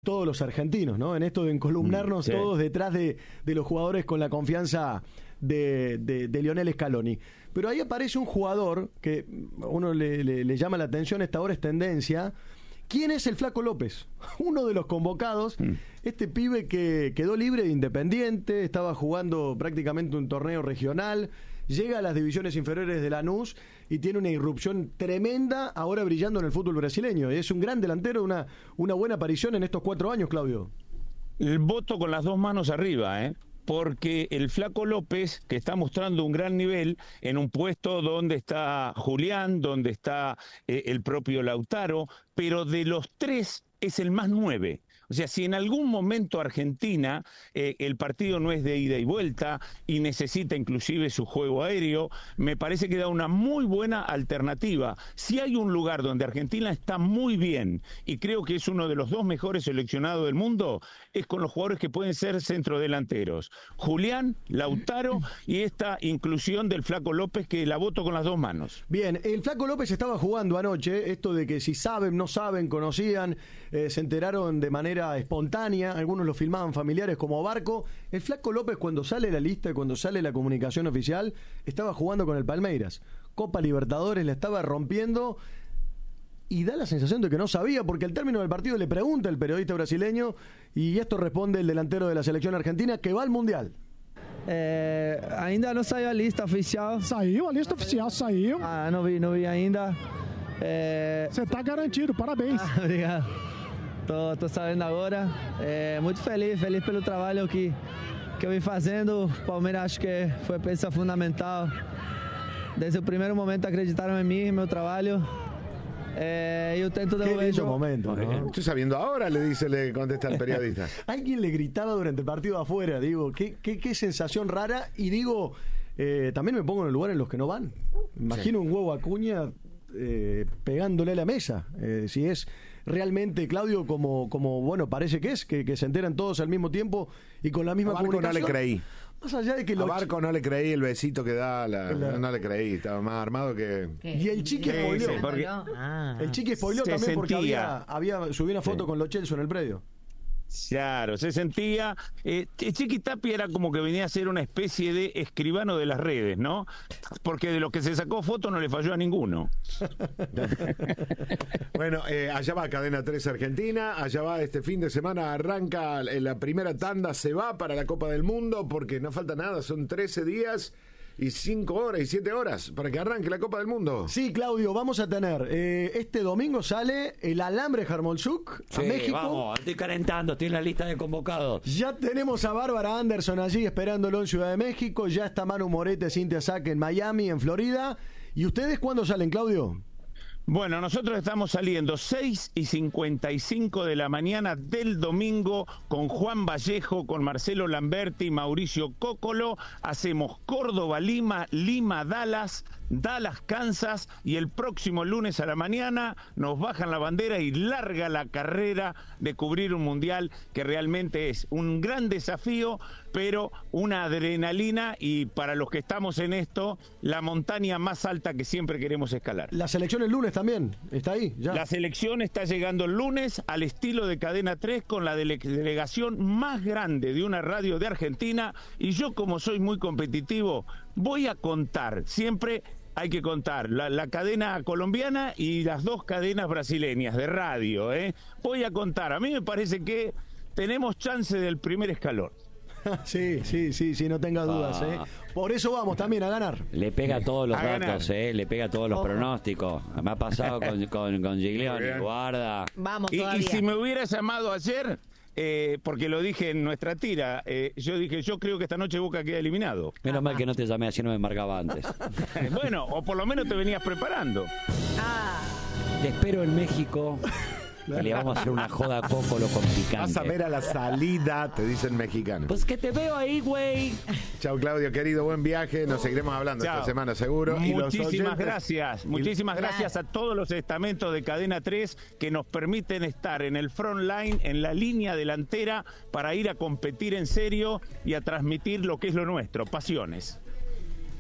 todos los argentinos, ¿no? En esto de encolumnarnos todos detrás de los jugadores con la confianza de Lionel Scaloni. Pero ahí aparece un jugador que uno le llama la atención, esta hora es tendencia. ¿Quién es el Flaco López? Uno de los convocados, este pibe que quedó libre de Independiente, estaba jugando prácticamente un torneo regional, llega a las divisiones inferiores de Lanús y tiene una irrupción tremenda, ahora brillando en el fútbol brasileño. Es un gran delantero, una buena aparición en estos 4 años, Claudio. El voto con las 2 manos arriba, porque el Flaco López, que está mostrando un gran nivel en un puesto donde está Julián, donde está el propio Lautaro, pero de los 3 es el más 9. O sea, si en algún momento Argentina, el partido no es de ida y vuelta y necesita inclusive su juego aéreo, me parece que da una muy buena alternativa. Si hay un lugar donde Argentina está muy bien y creo que es uno de los 2 mejores seleccionados del mundo, es con los jugadores que pueden ser centrodelanteros. Julián, Lautaro y esta inclusión del Flaco López, que la voto con las 2 manos. Bien, el Flaco López estaba jugando anoche, esto de que si saben, no saben, conocían, se enteraron de manera espontánea, algunos lo filmaban familiares como Barco. El Flaco López, cuando sale la lista, cuando sale la comunicación oficial, estaba jugando con el Palmeiras, Copa Libertadores, la estaba rompiendo y da la sensación de que no sabía, porque al término del partido le pregunta el periodista brasileño y esto responde el delantero de la selección argentina que va al Mundial. Ainda não saiu a lista oficial. Saiu, a lista oficial saiu. Ah, não vi ainda. Você tá garantido, parabéns. Obrigado. Tô sabendo agora. Muito feliz pelo trabalho que eu vim fazendo. O Palmeiras acho que foi peça fundamental. Desde o primeiro momento acreditaram em mim, em meu trabalho. Yo tento devolver. Qué momento, ¿no? Estoy sabiendo ahora, le contesta el periodista. Alguien le gritaba durante el partido afuera, digo, qué sensación rara, y digo, también me pongo en el lugar en los que no van. Imagino un huevo Acuña pegándole a la mesa. Si es realmente, Claudio, como bueno, parece que es, que se enteran todos al mismo tiempo y con la misma comunicación. No le creí. Más allá de que a Barco no le creí el besito que da, no le creí, estaba más armado que... Y el Chiqui spoileó. El Chiqui spoileó también porque subió una foto con Lo Celso en el predio. Claro, se sentía... Chiqui Tapia era como que venía a ser una especie de escribano de las redes, ¿no? Porque de los que se sacó foto no le falló a ninguno. Bueno, allá va Cadena 3 Argentina, allá va este fin de semana, arranca la primera tanda, se va para la Copa del Mundo, porque no falta nada, son 13 días... y 5 horas y 7 horas para que arranque la Copa del Mundo. Sí, Claudio, vamos a tener este domingo sale el Alambre Jarmolchuk a México. Vamos, estoy calentando, estoy en la lista de convocados. Ya tenemos a Bárbara Anderson allí esperándolo en Ciudad de México, ya está Manu Morete, Cintia Sack en Miami, en Florida. ¿Y ustedes cuándo salen, Claudio? Bueno, nosotros estamos saliendo 6:55 de la mañana del domingo con Juan Vallejo, con Marcelo Lamberti, Mauricio Cócolo. Hacemos Córdoba-Lima, Lima-Dallas, Dallas-Kansas, y el próximo lunes a la mañana nos bajan la bandera y larga la carrera de cubrir un mundial que realmente es un gran desafío, pero una adrenalina, y para los que estamos en esto, la montaña más alta que siempre queremos escalar. La selección el lunes también, está ahí ya. La selección está llegando el lunes al estilo de Cadena 3 con la delegación más grande de una radio de Argentina, y yo, como soy muy competitivo, voy a contar, siempre hay que contar, la cadena colombiana y las 2 cadenas brasileñas de radio, Voy a contar, a mí me parece que tenemos chance del primer escalón. Sí, no tenga dudas, Por eso vamos también a ganar. Le pega todos los datos, le pega todos los pronósticos. Me ha pasado con Giglioni, guarda. Vamos y todavía. Y si me hubieras llamado ayer, porque lo dije en nuestra tira, yo creo que esta noche Boca queda eliminado. Menos mal que no te llamé, así no me marcaba antes. Bueno, o por lo menos te venías preparando. Te espero en México. Que le vamos a hacer una joda a Cócolo con picante. Vas a ver a la salida, te dicen mexicanos. Pues que te veo ahí, güey. Chao, Claudio, querido, buen viaje. Nos seguiremos hablando esta semana, seguro. Muchísimas gracias a todos los estamentos de Cadena 3 que nos permiten estar en el front line, en la línea delantera, para ir a competir en serio y a transmitir lo que es lo nuestro, pasiones.